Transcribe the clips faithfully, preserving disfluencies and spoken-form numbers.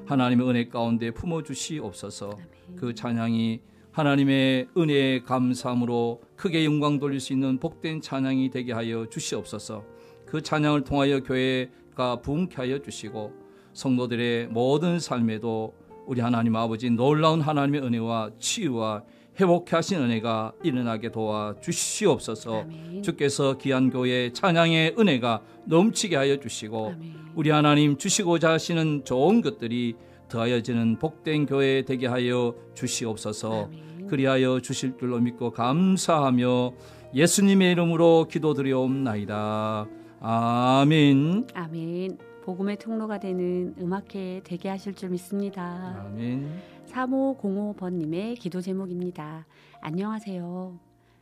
하나님의 은혜 가운데 품어주시옵소서. 그 찬양이 하나님의 은혜에 감사함으로 크게 영광 돌릴 수 있는 복된 찬양이 되게 하여 주시옵소서. 그 찬양을 통하여 교회가 부흥케 하여 주시고 성도들의 모든 삶에도 우리 하나님 아버지 놀라운 하나님의 은혜와 치유와 회복케 하신 은혜가 일어나게 도와 주시옵소서. 아멘. 주께서 귀한 교회 찬양의 은혜가 넘치게 하여 주시고 아멘. 우리 하나님 주시고자 하시는 좋은 것들이 더하여지는 복된 교회 되게 하여 주시옵소서. 아멘. 그리하여 주실 줄로 믿고 감사하며 예수님의 이름으로 기도드리옵나이다. 아멘. 아멘. 복음의 통로가 되는 음악회 되게 하실 줄 믿습니다. 아멘. 삼오공오 번님의 기도 제목입니다. 안녕하세요.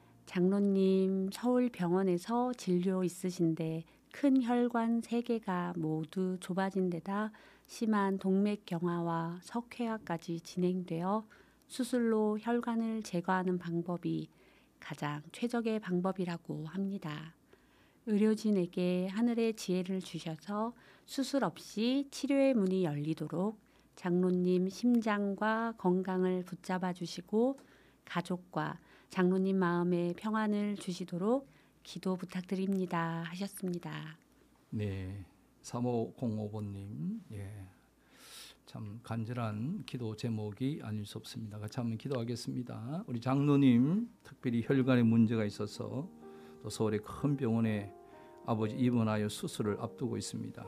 장로님, 서울병원에서 진료 있으신데 큰 혈관 세 개가 모두 좁아진 데다 심한 동맥경화와 석회화까지 진행되어 수술로 혈관을 제거하는 방법이 가장 최적의 방법이라고 합니다. 의료진에게 하늘의 지혜를 주셔서 수술 없이 치료의 문이 열리도록 장로님 심장과 건강을 붙잡아 주시고 가족과 장로님 마음에 평안을 주시도록 기도 부탁드립니다 하셨습니다. 네, 삼오공오 번님, 예, 참 간절한 기도 제목이 아닐 수 없습니다. 같이 한번 기도하겠습니다. 우리 장로님 특별히 혈관에 문제가 있어서 또 서울의 큰 병원에 아버지 입원하여 수술을 앞두고 있습니다.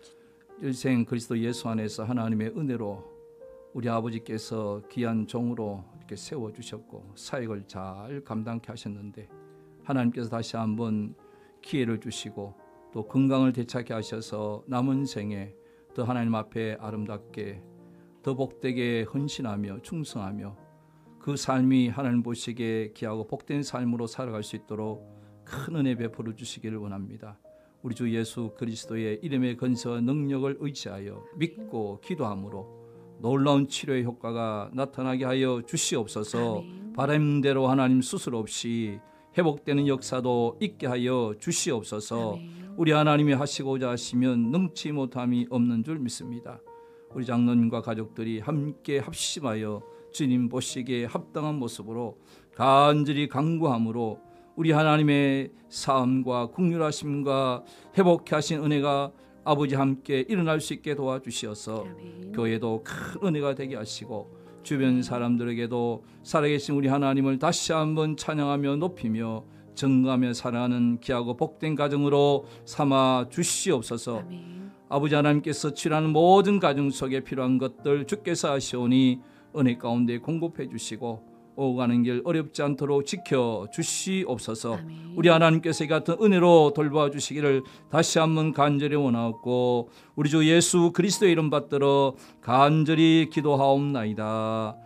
일생 그리스도 예수 안에서 하나님의 은혜로 우리 아버지께서 귀한 종으로 이렇게 세워주셨고 사역을 잘 감당케 하셨는데 하나님께서 다시 한번 기회를 주시고 또 건강을 되찾게 하셔서 남은 생에 더 하나님 앞에 아름답게 더 복되게 헌신하며 충성하며 그 삶이 하나님 보시기에 귀하고 복된 삶으로 살아갈 수 있도록 큰 은혜 베풀어 주시기를 원합니다. 우리 주 예수 그리스도의 이름의 건설과 능력을 의지하여 믿고 기도함으로 놀라운 치료의 효과가 나타나게 하여 주시옵소서. 아멘. 바람대로 하나님 수술 없이 회복되는 역사도 있게 하여 주시옵소서. 아멘. 우리 하나님이 하시고자 하시면 능치 못함이 없는 줄 믿습니다. 우리 장로님과 가족들이 함께 합심하여 주님 보시기에 합당한 모습으로 간절히 간구함으로 우리 하나님의 사함과 긍휼하심과 회복케 하신 은혜가 아버지 함께 일어날 수 있게 도와주시어서 아멘. 교회도 큰 은혜가 되게 하시고 주변 사람들에게도 살아계신 우리 하나님을 다시 한번 찬양하며 높이며 증거하며 살아가는 귀하고 복된 가정으로 삼아 주시옵소서. 아멘. 아버지 하나님께서 치료하는 모든 가정 속에 필요한 것들 주께서 하시오니 은혜 가운데 공급해 주시고 오고 가는 길 어렵지 않도록 지켜주시옵소서. 아멘. 우리 하나님께서 이 같은 은혜로 돌봐주시기를 다시 한번 간절히 원하옵고 우리 주 예수 그리스도의 이름 받들어 간절히 기도하옵나이다.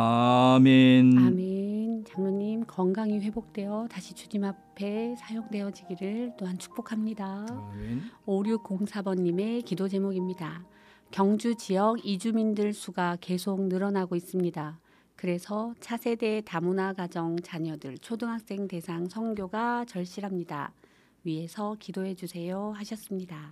아멘. 아멘. 장로님 건강이 회복되어 다시 주님 앞에 사용되어지기를 또한 축복합니다. 아멘. 오육공사 번님의 기도 제목입니다. 경주 지역 이주민들 수가 계속 늘어나고 있습니다. 그래서 차세대 다문화 가정 자녀들 초등학생 대상 선교가 절실합니다. 위에서 기도해 주세요 하셨습니다.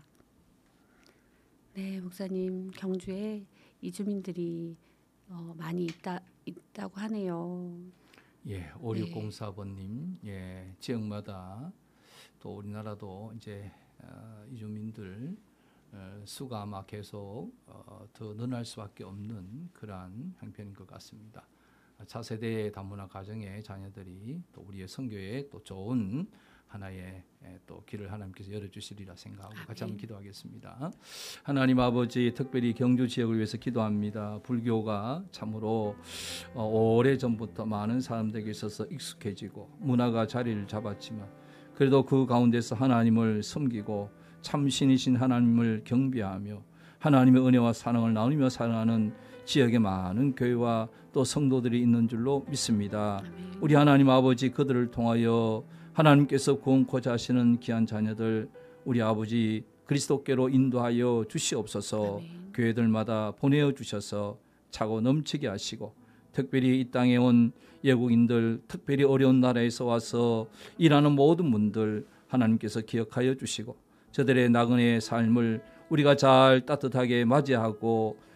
네, 목사님 경주에 이주민들이 어, 많이 있다, 있다고 하네요. 예, 오육공사 번님, 네. 예, 지역마다 또 우리나라도 이제 어, 이주민들 어, 수가 아마 계속 어, 더 늘어날 수밖에 없는 그러한 형편인 것 같습니다. 차세대 다문화 가정의 자녀들이 또 우리의 선교에 또 좋은 하나의 또 길을 하나님께서 열어주시리라 생각하고 아멘. 같이 한번 기도하겠습니다. 하나님 아버지 특별히 경주 지역을 위해서 기도합니다. 불교가 참으로 오래전부터 많은 사람들에게 있어서 익숙해지고 문화가 자리를 잡았지만 그래도 그 가운데서 하나님을 섬기고 참신이신 하나님을 경배하며 하나님의 은혜와 사랑을 나누며 살아가는 지역에 많은 교회와 또 성도들이 있는 줄로 믿습니다. 아멘. 우리 하나님 아버지 그들을 통하여 하나님께서 구원코자 하시는 귀한 자녀들 우리 아버지 그리스도께로 인도하여 주시옵소서. 아멘. 교회들마다 보내어 주셔서 차고 넘치게 하시고 특별히 이 땅에 온 외국인들 특별히 어려운 나라에서 와서 일하는 모든 분들 하나님께서 기억하여 주시고 저들의 나그네의 삶을 우리가 잘 따뜻하게 맞이하고